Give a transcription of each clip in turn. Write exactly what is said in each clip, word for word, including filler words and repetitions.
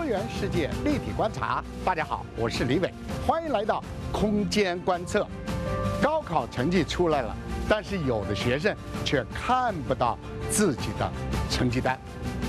多元世界立体观察。大家好，我是李伟，欢迎来到空间观测。高考成绩出来了，但是有的学生却看不到自己的成绩单。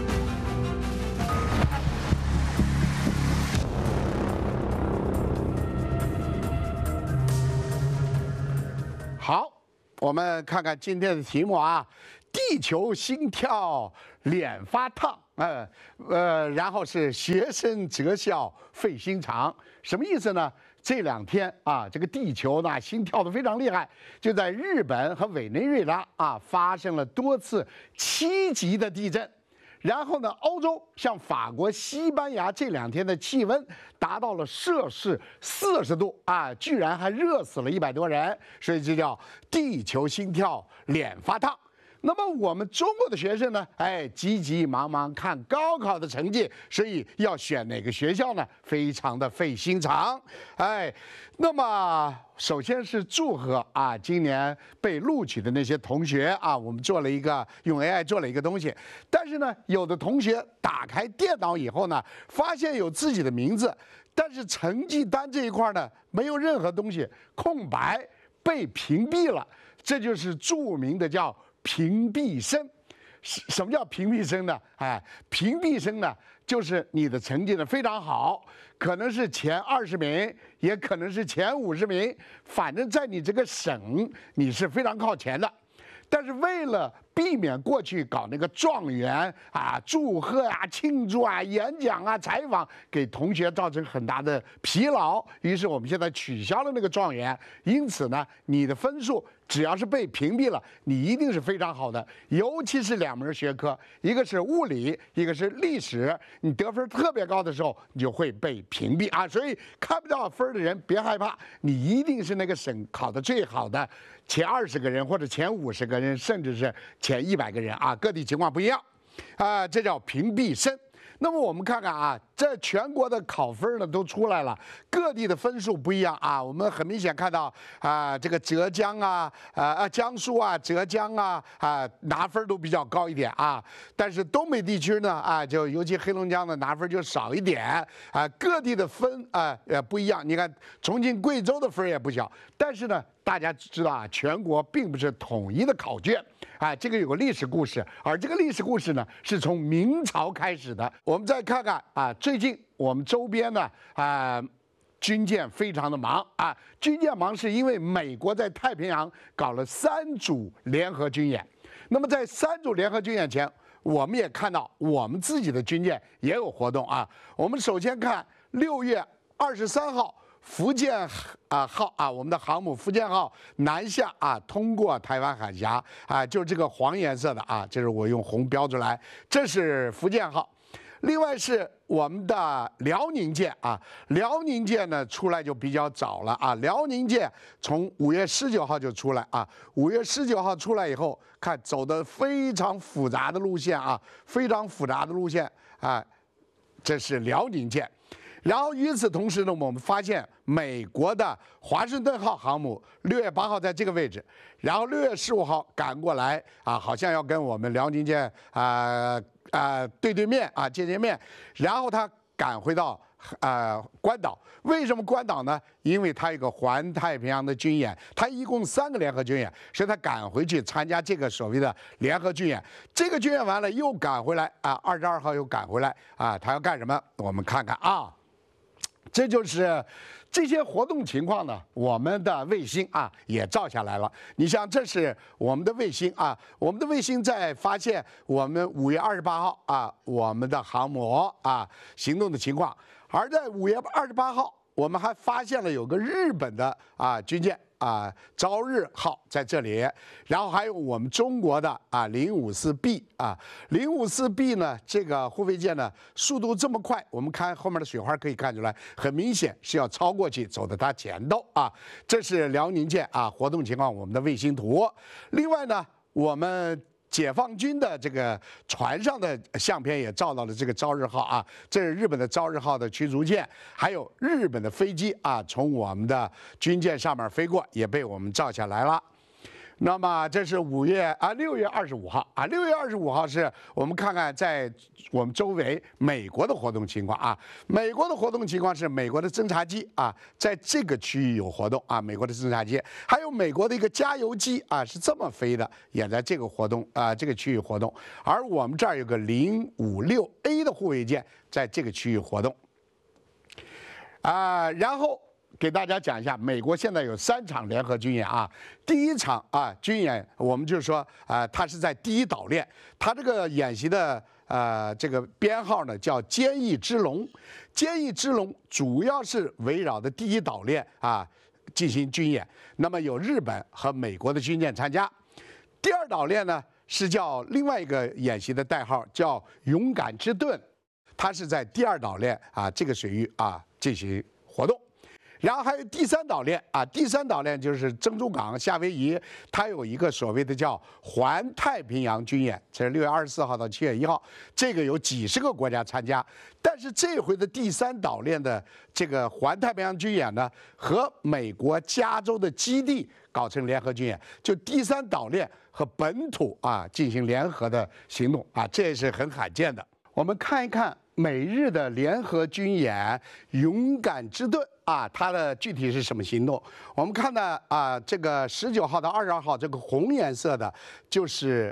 好，我们看看今天的题目啊，地球心跳，脸发烫。呃呃，然后是学生择校费心肠，什么意思呢？这两天啊，这个地球呢心跳得非常厉害，就在日本和委内瑞拉啊发生了多次七级的地震。然后呢，欧洲像法国、西班牙这两天的气温达到了摄氏四十度啊，居然还热死了一百多人，所以这叫地球心跳，脸发烫。那么我们中国的学生呢，哎，急急忙忙看高考的成绩，所以要选哪个学校呢？非常的费心肠，哎，那么首先是祝贺啊，今年被录取的那些同学啊，我们做了一个用 A I 做了一个东西，但是呢，有的同学打开电脑以后呢，发现有自己的名字，但是成绩单这一块呢，没有任何东西，空白，被屏蔽了，这就是著名的叫屏蔽生。什么叫屏蔽生呢？哎，屏蔽生呢，就是你的成绩呢非常好，可能是前二十名，也可能是前五十名，反正在你这个省你是非常靠前的。但是为了避免过去搞那个状元啊、祝贺啊、庆祝啊、演讲啊、采访，给同学造成很大的疲劳，于是我们现在取消了那个状元。因此呢，你的分数只要是被屏蔽了，你一定是非常好的。尤其是两门学科，一个是物理，一个是历史，你得分特别高的时候，你就会被屏蔽啊。所以看不到分的人别害怕，你一定是那个省考得最好的前二十个人，或者前五十个人，甚至是前一百个人啊，各地情况不一样，啊，这叫屏蔽生。那么我们看看啊，这全国的考分呢都出来了，各地的分数不一样啊。我们很明显看到啊，这个浙江啊、啊江苏啊、浙江啊啊拿分都比较高一点啊。但是东北地区呢啊，就尤其黑龙江的拿分就少一点啊。各地的分啊呃不一样，你看重庆、贵州的分也不小，但是呢，大家知道啊，全国并不是统一的考卷。啊，这个有个历史故事，而这个历史故事呢，是从明朝开始的。我们再看看啊，最近我们周边呢，啊，军舰非常的忙啊。军舰忙是因为美国在太平洋搞了三组联合军演。那么在三组联合军演前，我们也看到我们自己的军舰也有活动啊。我们首先看六月二十三号。福建啊号啊，我们的航母福建号南下啊，通过台湾海峡啊，就是这个黄颜色的啊，这是我用红标出来，这是福建号。另外是我们的辽宁舰啊，辽宁舰呢出来就比较早了啊，辽宁舰从五月十九号就出来啊，五月十九号出来以后，看走的非常复杂的路线啊，非常复杂的路线啊，这是辽宁舰。然后与此同时呢，我们发现美国的华盛顿号航母六月八号在这个位置，然后六月十五号赶过来啊，好像要跟我们辽宁舰啊啊对对面啊见见面，然后他赶回到啊关岛。为什么关岛呢？因为他有个环太平洋的军演，他一共三个联合军演，所以他赶回去参加这个所谓的联合军演。这个军演完了又赶回来啊，二十二号又赶回来啊，他要干什么？我们看看啊。这就是这些活动情况呢，我们的卫星啊也照下来了。你像这是我们的卫星啊，我们的卫星在发现我们五月二十八号啊我们的航母啊行动的情况，而在五月二十八号，我们还发现了有个日本的啊军舰。啊，朝日号在这里，然后还有我们中国的啊零五四 B 啊，零五四 B 呢，这个护卫舰呢速度这么快，我们看后面的水花可以看出来，很明显是要超过去，走到它前头啊。这是辽宁舰啊活动情况，我们的卫星图。另外呢，我们解放军的这个船上的相片也照到了这个朝日号啊，这是日本的朝日号的驱逐舰，还有日本的飞机啊，从我们的军舰上面飞过，也被我们照下来了。 那么这是五月啊，六月二十五号啊，六月二十五号是我们看看在我们周围美国的活动情况啊。美国的活动情况是美国的侦察机啊，在这个区域有活动啊，美国的侦察机，还有美国的一个加油机啊，是这么飞的，也在这个活动啊这个区域活动。而我们这儿有个零五六 A 的护卫舰在这个区域活动啊，然后。给大家讲一下，美国现在有三场联合军演啊。第一场啊军演，我们就是说啊，它是在第一岛链，它这个演习的呃这个编号呢叫坚毅之龙。坚毅之龙主要是围绕着第一岛链啊进行军演，那么有日本和美国的军舰参加。第二岛链呢是叫另外一个演习的代号叫勇敢之盾，它是在第二岛链啊这个水域啊进行活动。然后还有第三岛链啊，第三岛链就是珍珠港、夏威夷，它有一个所谓的叫环太平洋军演，这是六月二十四号到七月一号，这个有几十个国家参加。但是这回的第三岛链的这个环太平洋军演呢，和美国加州的基地搞成联合军演，就第三岛链和本土啊进行联合的行动啊，这也是很罕见的。我们看一看美日的联合军演“勇敢之盾”。啊，它的具体是什么行动？我们看到啊，这个十九号到二十二号，这个红颜色的，就是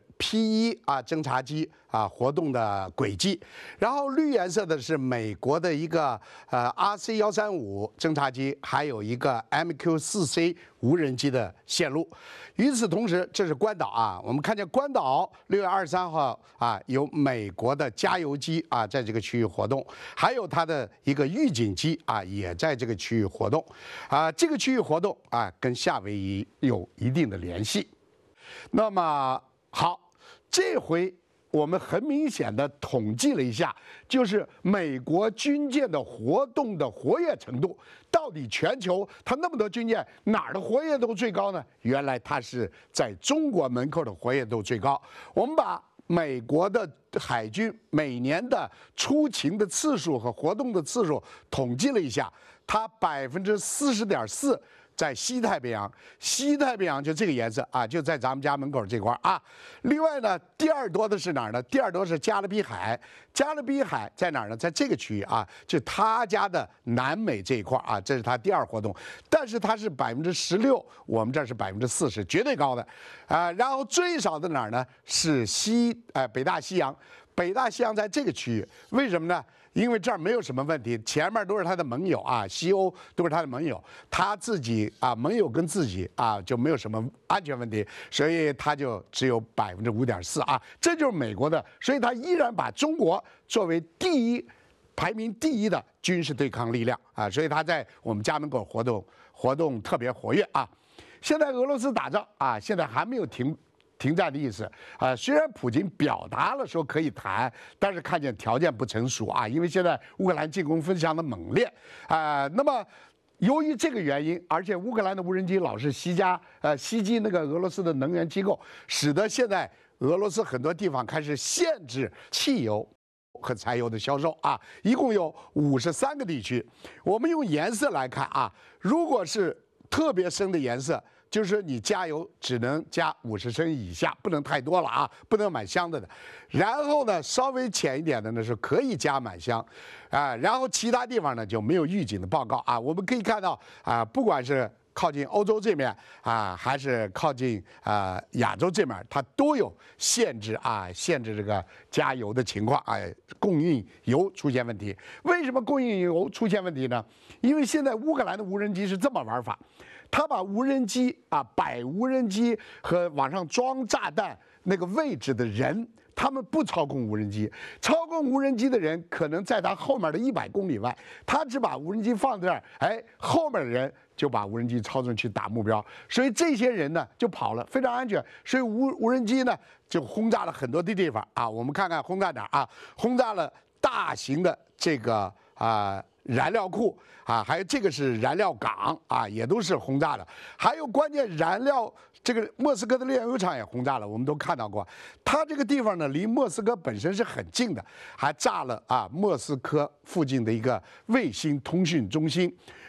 P 一啊侦察机啊活动的轨迹，然后绿颜色的是美国的一个呃 R C 幺三五侦察机，还有一个 M Q 四 C 无人机的线路。与此同时，这是关岛啊，我们看见关岛六月二十三号啊有美国的加油机啊在这个区域活动，还有它的一个预警机啊也在这个区域活动，啊，这个区域活动啊跟夏威夷有一定的联系。那么好，这回我们很明显的统计了一下，就是美国军舰的活动的活跃程度，到底全球它那么多军舰哪儿的活跃度最高呢？原来它是在中国门口的活跃度最高。我们把美国的海军每年的出勤的次数和活动的次数统计了一下，它百分之四十点四在西太平洋，西太平洋就这个颜色啊，就在咱们家门口这块啊。另外呢，第二多的是哪儿呢？第二多是加勒比海，加勒比海在哪儿呢？在这个区域啊，就他家的南美这一块啊，这是他第二活动，但是它是百分之十六，我们这是百分之四十，绝对高的啊。然后最少的哪儿呢？是西呃北大西洋，北大西洋在这个区域，为什么呢？因为这儿没有什么问题，前面都是他的盟友啊，西欧都是他的盟友，他自己啊盟友跟自己啊就没有什么安全问题，所以他就只有百分之五点四啊，这就是美国的，所以他依然把中国作为第一排名第一的军事对抗力量啊，所以他在我们家门口活动活动特别活跃啊。现在俄罗斯打仗啊，现在还没有停。停战的意思啊、呃，虽然普京表达了说可以谈，但是看见条件不成熟啊，因为现在乌克兰进攻非常的猛烈啊、呃。那么由于这个原因，而且乌克兰的无人机老是袭加呃袭击那个俄罗斯的能源机构，使得现在俄罗斯很多地方开始限制汽油和柴油的销售啊，一共有五十三个地区。我们用颜色来看啊，如果是特别深的颜色。就是你加油只能加五十升以下，不能太多了啊，不能满箱子的。然后呢，稍微浅一点的呢是可以加满箱，啊，然后其他地方呢就没有预警的报告啊。我们可以看到啊，不管是靠近欧洲这面啊，还是靠近啊亚洲这面，它都有限制啊，限制这个加油的情况啊，供应油出现问题。为什么供应油出现问题呢？因为现在乌克兰的无人机是这么玩法。他把无人机啊摆无人机和往上装炸弹那个位置的人，他们不操控无人机，操控无人机的人可能在他后面的一百公里外，他只把无人机放这儿，哎，后面的人就把无人机操纵去打目标，所以这些人呢就跑了，非常安全，所以无无人机呢就轰炸了很多的地方啊，我们看看轰炸哪儿啊，轰炸了大型的这个啊。燃料库啊，还有这个是燃料港啊，也都是轰炸的。还有关键燃料，这个莫斯科的炼油厂也轰炸了，我们都看到过。它这个地方呢，离莫斯科本身是很近的，还炸了啊莫斯科附近的一个卫星通讯中心。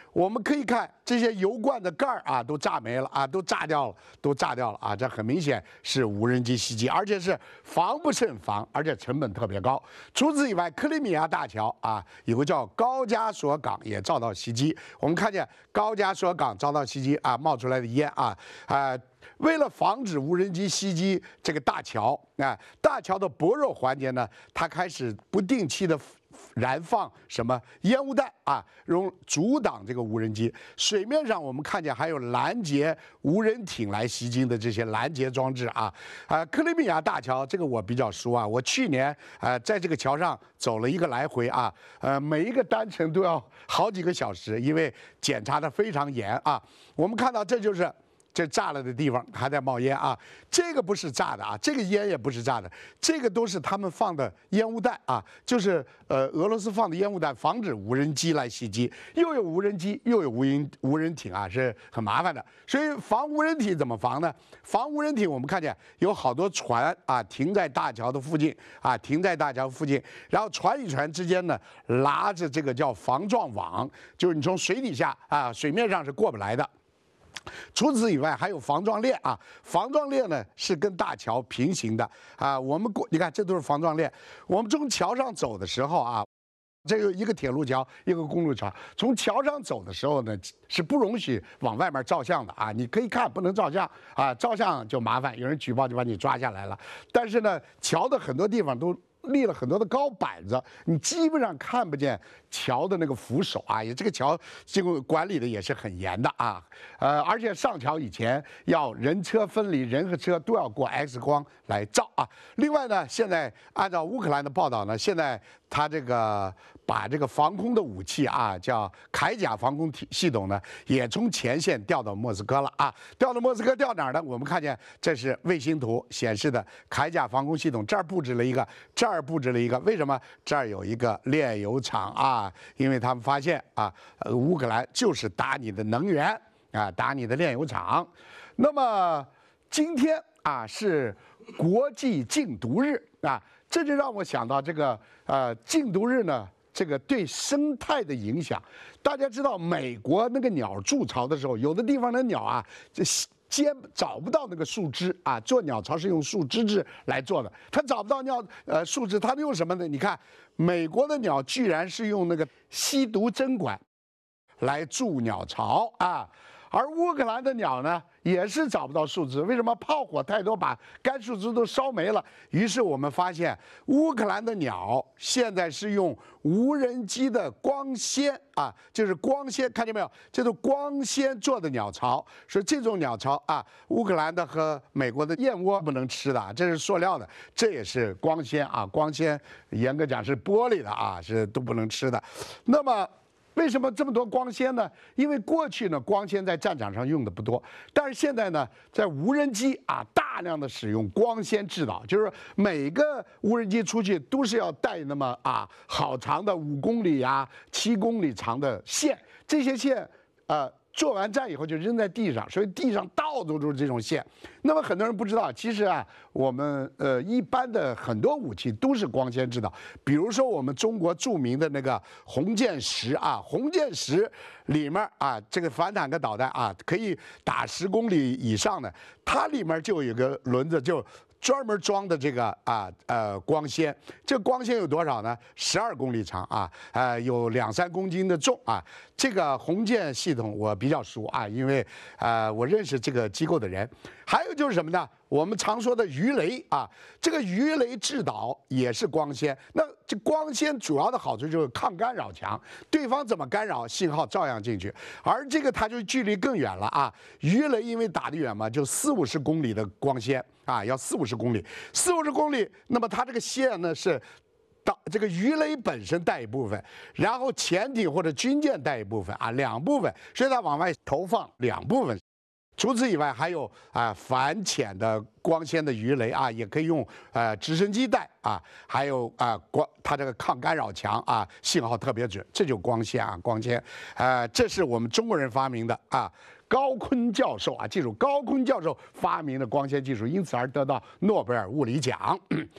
我们可以看这些油罐的盖儿啊，都炸没了啊，都炸掉了，都炸掉了啊！这很明显是无人机袭击，而且是防不胜防，而且成本特别高。除此以外，克里米亚大桥啊，有个叫高加索港也遭到袭击。我们看见高加索港遭到袭击啊，冒出来的烟啊啊！为了防止无人机袭击这个大桥啊，大桥的薄弱环节呢，它开始不定期的燃放什么烟雾弹啊，用阻挡这个无人机。水面上我们看见还有拦截无人艇来袭击的这些拦截装置啊。啊，克里米亚大桥这个我比较熟啊，我去年呃在这个桥上走了一个来回啊，呃每一个单程都要好几个小时，因为检查的非常严啊。我们看到这就是。这炸了的地方还在冒烟啊！这个不是炸的啊，这个烟也不是炸的，这个都是他们放的烟雾弹啊，就是呃俄罗斯放的烟雾弹，防止无人机来袭击。又有无人机，又有无人无人艇啊，是很麻烦的。所以防无人艇怎么防呢？防无人艇，我们看见有好多船啊停在大桥的附近啊，停在大桥附近，然后船与船之间呢拉着这个叫防撞网，就是你从水底下啊水面上是过不来的。除此以外，还有防撞链啊，防撞链呢是跟大桥平行的啊。我们过，你看这都是防撞链。我们从桥上走的时候啊，这有一个铁路桥，一个公路桥。从桥上走的时候呢，是不容许往外面照相的啊。你可以看，不能照相啊，照相就麻烦，有人举报就把你抓下来了。但是呢，桥的很多地方都立了很多的高板子，你基本上看不见桥的那个扶手啊。也这个桥这个管理的也是很严的啊。呃，而且上桥以前要人车分离，人和车都要过 X 光来照啊。另外呢，现在按照乌克兰的报道呢，现在他这个把这个防空的武器啊，叫铠甲防空体系统呢，也从前线调到莫斯科了啊。调到莫斯科调哪儿呢？我们看见这是卫星图显示的铠甲防空系统，这儿布置了一个，这儿布置了一个，为什么？这儿有一个炼油厂啊，因为他们发现啊，呃，乌克兰就是打你的能源啊，打你的炼油厂。那么今天啊是国际禁毒日啊，这就让我想到这个呃禁毒日呢，这个对生态的影响。大家知道，美国那个鸟筑巢的时候，有的地方的鸟啊，这接找不到那个树枝啊，做鸟巢是用树枝枝来做的，它找不到鸟呃树枝，它用什么呢？你看，美国的鸟居然是用那个吸毒针管来筑鸟巢啊。而乌克兰的鸟呢，也是找不到树枝，为什么？炮火太多，把干树枝都烧没了。于是我们发现，乌克兰的鸟现在是用无人机的光纤啊，就是光纤，看见没有？这是光纤做的鸟巢。说这种鸟巢啊，乌克兰的和美国的燕窝不能吃的，这是塑料的，这也是光纤啊，光纤严格讲是玻璃的啊，是都不能吃的。那么。为什么这么多光纤呢？因为过去呢，光纤在战场上用的不多，但是现在呢，在无人机啊大量的使用光纤制导，就是每个无人机出去都是要带那么啊好长的五公里呀、七公里长的线，这些线呃。做完战以后就扔在地上，所以地上到处都是这种线。那么很多人不知道，其实啊，我们呃一般的很多武器都是光纤制导。比如说我们中国著名的那个红箭十啊，红箭十里面啊，这个反坦克导弹啊，可以打十公里以上的，它里面就有个轮子就。专门装的这个啊呃光纤，这个光纤有多少呢？十二公里长啊，呃有两三公斤的重啊。这个红箭系统我比较熟啊，因为呃我认识这个机构的人。还有就是什么呢？我们常说的鱼雷啊，这个鱼雷制导也是光纤。那这光纤主要的好处就是抗干扰强，对方怎么干扰，信号照样进去。而这个它就距离更远了啊。鱼雷因为打得远嘛，就四五十公里的光纤啊，要四五十公里，四五十公里，那么它这个线呢是。到这个鱼雷本身带一部分，然后潜艇或者军舰带一部分啊，两部分，所以它往外投放两部分。除此以外，还有啊反潜的光纤的鱼雷啊，也可以用呃直升机带啊，还有啊光它这个抗干扰强啊，信号特别准，这就光纤啊光纤，呃这是我们中国人发明的啊。高锟教授啊，记住高锟教授发明的光纤技术，因此而得到诺贝尔物理奖。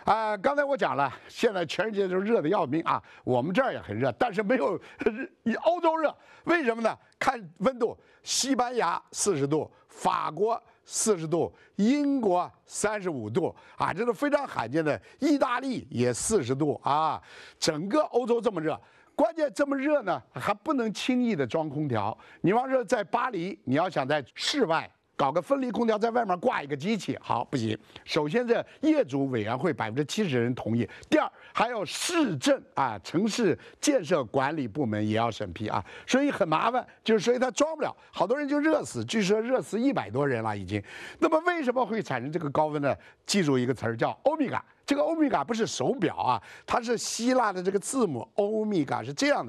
啊、刚才我讲了，现在全世界都热的要命啊，我们这儿也很热，但是没有欧洲热，为什么呢？看温度，西班牙四十度，法国四十度，英国三十五度啊，这是非常罕见的。意大利也四十度啊，整个欧洲这么热。关键这么热呢，还不能轻易的装空调。你要是在巴黎，你要想在室外搞个分离空调，在外面挂一个机器，好不行。首先，这业主委员会百分之七十人同意；第二，还有市政啊，城市建设管理部门也要审批啊，所以很麻烦。就是所以它装不了，好多人就热死，据说热死一百多人了已经。那么为什么会产生这个高温呢？记住一个词儿叫欧米伽。这个欧米伽不是手表啊，它是希腊的这个字母欧米伽是这样的。